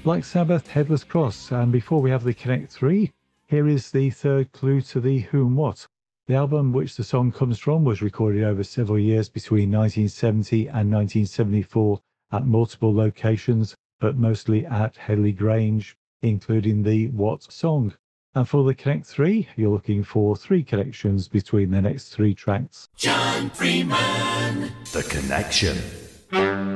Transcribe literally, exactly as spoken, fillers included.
Black Sabbath, Headless Cross, and before we have the Connect three, here is the third clue to the Who and What. The album which the song comes from was recorded over several years between nineteen seventy and nineteen seventy-four at multiple locations, but mostly at Headley Grange, including the What song. And for the Connect three, you're looking for three connections between the next three tracks. John Freeman. The Connection.